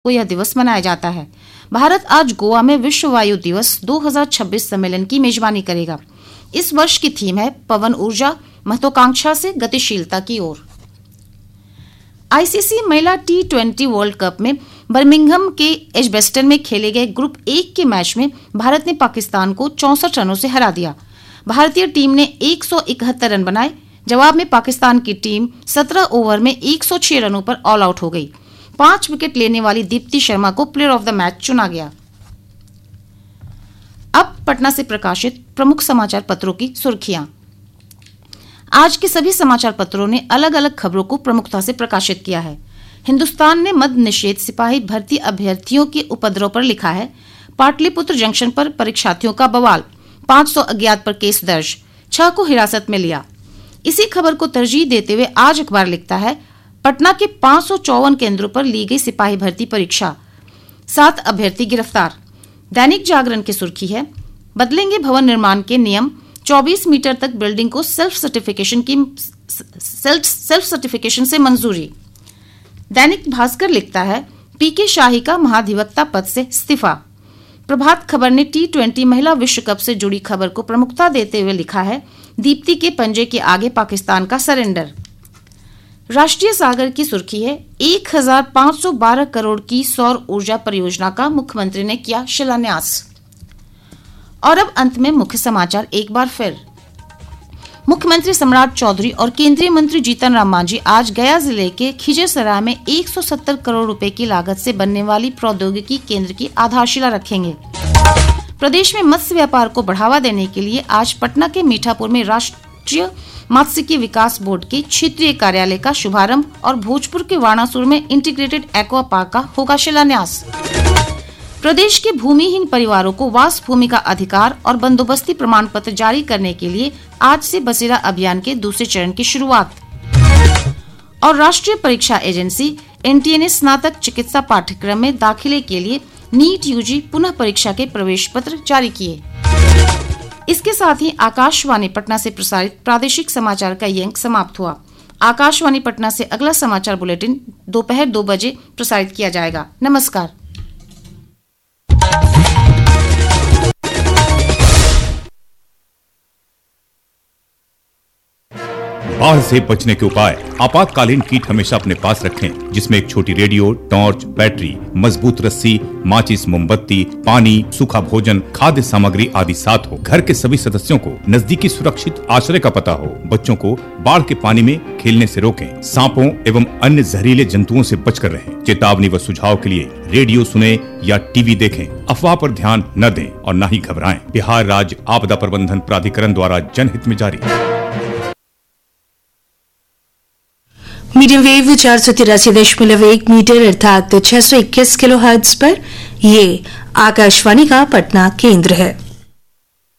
को यह दिवस मनाया जाता है। भारत आज गोवा में विश्व वायु दिवस 2026 सम्मेलन की मेजबानी करेगा। इस वर्ष की थीम है पवन ऊर्जा, महत्वाकांक्षा से गतिशीलता की ओर। आईसीसी महिला T20 वर्ल्ड कप में बर्मिंघम के एजबेस्टन में खेले गए ग्रुप 1 के मैच में भारत ने पाकिस्तान को 64 रनों से हरा दिया। भारतीय टीम ने 171 रन बनाए। जवाब में पाकिस्तान की टीम 17 ओवर में 106 रनों पर ऑल आउट हो गई। 5 विकेट लेने वाली दीप्ति शर्मा को प्लेयर ऑफ द मैच चुना गया। अब पटना से प्रकाशित प्रमुख समाचार पत्रों की सुर्खियां। आज के सभी समाचार पत्रों ने अलग अलग खबरों को प्रमुखता से प्रकाशित किया है। हिंदुस्तान ने मद्य निषेध सिपाही भर्ती अभ्यर्थियों के उपद्रव पर लिखा है, पाटलिपुत्र जंक्शन पर परीक्षार्थियों का बवाल, 500 अज्ञात पर केस दर्ज, 6 को हिरासत में लिया। इसी खबर को तरजीह देते हुए आज अखबार लिखता है, पटना के 554 केंद्रों पर ली गई सिपाही भर्ती परीक्षा, 7 अभ्यर्थी गिरफ्तार। दैनिक जागरण की सुर्खी है, बदलेंगे भवन निर्माण के नियम, 24 मीटर तक बिल्डिंग को सेल्फ सर्टिफिकेशन से मंजूरी। दैनिक भास्कर लिखता है, पीके शाही का महाधिवक्ता पद से इस्तीफा। प्रभात खबर ने T20 महिला विश्व कप से जुड़ी खबर को प्रमुखता देते हुए लिखा है, दीप्ति के पंजे के आगे पाकिस्तान का सरेंडर। राष्ट्रीय सागर की सुर्खी है, 1512 करोड़ की सौर ऊर्जा परियोजना का मुख्यमंत्री ने किया शिलान्यास। और अब अंत में मुख्य समाचार एक बार फिर। मुख्यमंत्री सम्राट चौधरी और केंद्रीय मंत्री जीतन राम मांझी आज गया जिले के खिजरसराय में 170 करोड़ रुपए की लागत से बनने वाली प्रौद्योगिकी केंद्र की आधारशिला रखेंगे। प्रदेश में मत्स्य व्यापार को बढ़ावा देने के लिए आज पटना के मीठापुर में राष्ट्रीय मात्स्यिकी विकास बोर्ड के क्षेत्रीय कार्यालय का शुभारंभ और भोजपुर के वाणासुर में इंटीग्रेटेड एक्वा पार्क का होगा शिलान्यास। प्रदेश के भूमिहीन परिवारों को वास भूमि का अधिकार और बंदोबस्ती प्रमाण पत्र जारी करने के लिए आज से बसेरा अभियान के दूसरे चरण की शुरुआत। और राष्ट्रीय परीक्षा एजेंसी NTA ने स्नातक चिकित्सा पाठ्यक्रम में दाखिले के लिए नीट यूजी पुनः परीक्षा के प्रवेश पत्र जारी किए। इसके साथ ही आकाशवाणी पटना से प्रसारित प्रादेशिक समाचार का ये अंक समाप्त हुआ। आकाशवाणी पटना से अगला समाचार बुलेटिन दोपहर 2 बजे प्रसारित किया जाएगा। नमस्कार। बाढ़ से बचने के उपाय। आपातकालीन किट हमेशा अपने पास रखें, जिसमें एक छोटी रेडियो, टॉर्च, बैटरी, मजबूत रस्सी, माचिस, मोमबत्ती, पानी, सूखा भोजन, खाद्य सामग्री आदि साथ हो। घर के सभी सदस्यों को नजदीकी सुरक्षित आश्रय का पता हो। बच्चों को बाढ़ के पानी में खेलने से रोकें। सांपों एवं अन्य जहरीले जंतुओं से बचकर रहें। चेतावनी व सुझाव के लिए रेडियो सुने या टीवी देखें। अफवाह पर ध्यान न दें और न ही घबराएं। बिहार राज्य आपदा प्रबंधन प्राधिकरण द्वारा जनहित में जारी। मीडियम वेव 483.1 मीटर अर्थात 621 किलोहर्ट्ज पर ये आकाशवाणी का पटना केंद्र है।